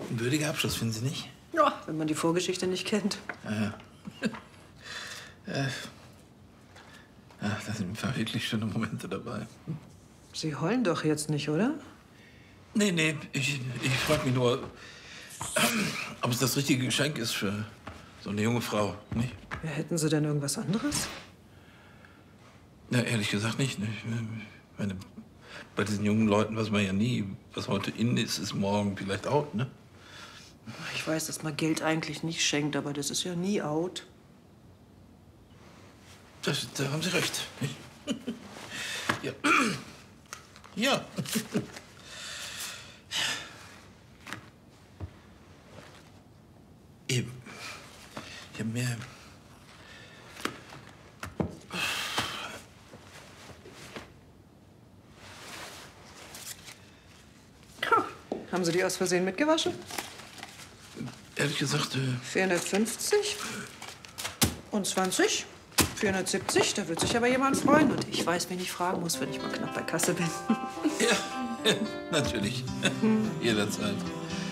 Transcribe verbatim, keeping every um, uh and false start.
Ein würdiger Abschluss, finden Sie nicht? Ja, wenn man die Vorgeschichte nicht kennt. Ja. ja. ja da sind ein paar wirklich schöne Momente dabei. Sie heulen doch jetzt nicht, oder? Nee, nee, ich, ich frage mich nur, ob es das richtige Geschenk ist für so eine junge Frau, nicht? Ja, hätten Sie denn irgendwas anderes? Na, ehrlich gesagt nicht. nicht. Ich meine, bei diesen jungen Leuten weiß man ja nie, was heute in ist, ist morgen vielleicht out, ne? Ich weiß, dass man Geld eigentlich nicht schenkt, aber das ist ja nie out. Das, da haben Sie recht. ja. ja. Eben. Ich habe mehr... Haben Sie die aus Versehen mitgewaschen? Ehrlich gesagt, äh... vierhundertfünfzig und zwanzig. vierhundertsiebzig, da wird sich aber jemand freuen. Und ich weiß, wen ich fragen muss, wenn ich mal knapp bei Kasse bin. ja, natürlich. Jederzeit.